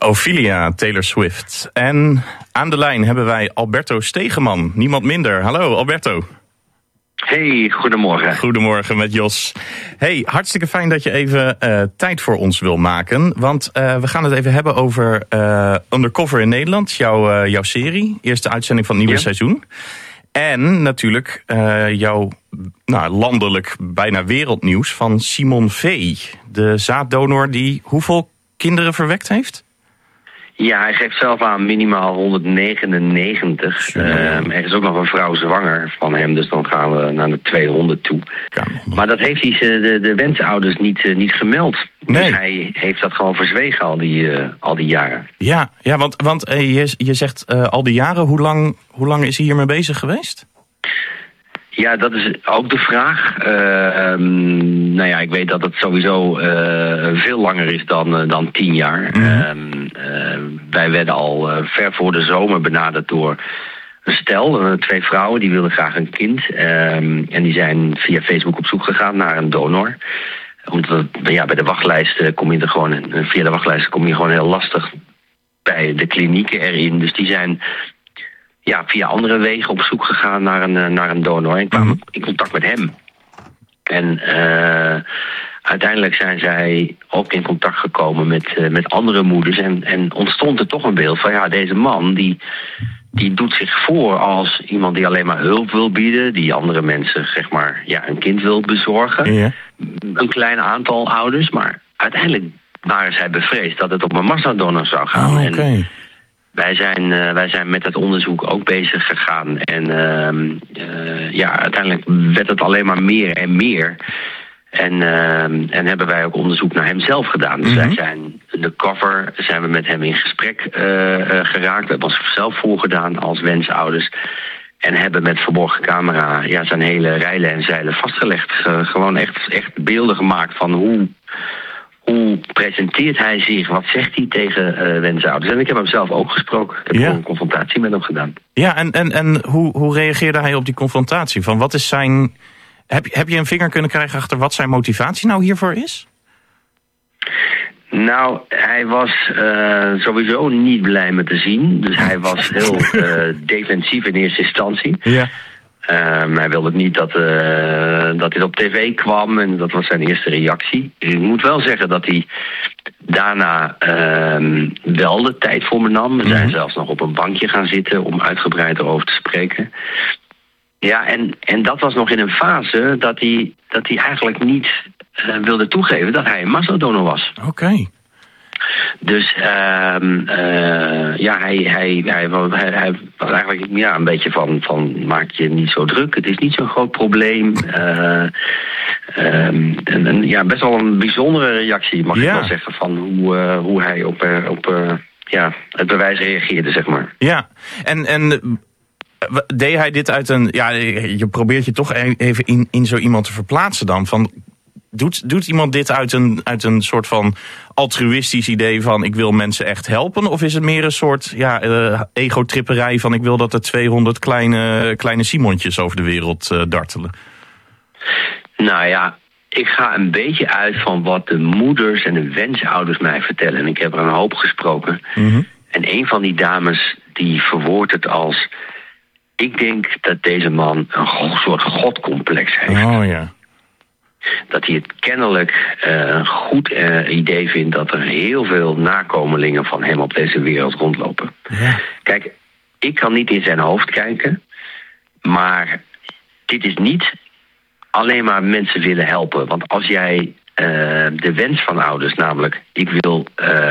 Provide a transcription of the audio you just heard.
Ophelia, Taylor Swift. En aan de lijn hebben wij Alberto Stegeman. Niemand minder. Hallo Alberto. Hey, goedemorgen. Goedemorgen met Jos. Hey, hartstikke fijn dat je even tijd voor ons wil maken. Want we gaan het even hebben over Undercover in Nederland. Jouw serie. Eerste uitzending van het nieuwe seizoen. En natuurlijk jouw landelijk bijna wereldnieuws van Simon V. De zaaddonor die hoeveel kinderen verwekt heeft? Ja, hij geeft zelf aan minimaal 199. Er is ook nog een vrouw zwanger van hem, dus dan gaan we naar de 200 toe. Maar dat heeft hij de wensouders niet gemeld. Nee. Dus hij heeft dat gewoon verzwegen al die jaren. Ja, want je zegt al die jaren, hoe lang is hij hiermee bezig geweest? Ja, dat is ook de vraag. Ik weet dat het sowieso veel langer is dan 10 jaar. Wij werden al ver voor de zomer benaderd door een stel. 2 vrouwen, die wilden graag een kind. En die zijn via Facebook op zoek gegaan naar een donor. Omdat bij de wachtlijsten kom je er gewoon... Via de wachtlijsten kom je gewoon heel lastig bij de klinieken erin. Dus die zijn... via andere wegen op zoek gegaan naar een donor. En kwamen in contact met hem. En uiteindelijk zijn zij ook in contact gekomen met andere moeders. En ontstond er toch een beeld van deze man die doet zich voor als iemand die alleen maar hulp wil bieden. Die andere mensen een kind wil bezorgen. Ja. Een klein aantal ouders. Maar uiteindelijk waren zij bevreesd dat het om een massadonor zou gaan. Oh, okay. En wij zijn met het onderzoek ook bezig gegaan. En uiteindelijk werd het alleen maar meer en meer. En hebben wij ook onderzoek naar hem zelf gedaan. Dus wij zijn undercover, zijn we met hem in gesprek geraakt. We hebben ons zelf voorgedaan als wensouders. En hebben met verborgen camera zijn hele rijlen en zeilen vastgelegd. Gewoon echt beelden gemaakt van hoe presenteert hij zich? Wat zegt hij tegen wensouders? En ik heb hem zelf ook gesproken. Ik heb een confrontatie met hem gedaan. Ja, en hoe reageerde hij op die confrontatie? Van wat is zijn... Heb je een vinger kunnen krijgen achter wat zijn motivatie nou hiervoor is? Nou, hij was sowieso niet blij me te zien. Dus hij was heel defensief in eerste instantie. Ja. Hij wilde niet dat dit op tv kwam en dat was zijn eerste reactie. Ik moet wel zeggen dat hij daarna wel de tijd voor me nam. We zijn zelfs nog op een bankje gaan zitten om uitgebreid erover te spreken. Ja, en dat was nog in een fase dat hij eigenlijk niet wilde toegeven dat hij een massadonor was. Oké. Dus hij was eigenlijk een beetje van maak je niet zo druk. Het is niet zo'n groot probleem. Best wel een bijzondere reactie, mag ik wel zeggen, van hoe hij op het bewijs reageerde, zeg maar. Ja, en deed hij dit uit een... Ja, je probeert je toch even in zo iemand te verplaatsen dan. Van, doet iemand dit uit een soort van altruïstisch idee van... ik wil mensen echt helpen? Of is het meer een soort ego-tripperij van... ik wil dat er 200 kleine Simontjes over de wereld dartelen? Nou ja, ik ga een beetje uit van wat de moeders en de wensouders mij vertellen. En ik heb er een hoop gesproken. En een van die dames die verwoordt het als... Ik denk dat deze man een soort godcomplex heeft. Oh ja. Dat hij het kennelijk een goed idee vindt... dat er heel veel nakomelingen van hem op deze wereld rondlopen. Ja. Kijk, ik kan niet in zijn hoofd kijken... maar dit is niet alleen maar mensen willen helpen. Want als jij de wens van ouders, namelijk... ik wil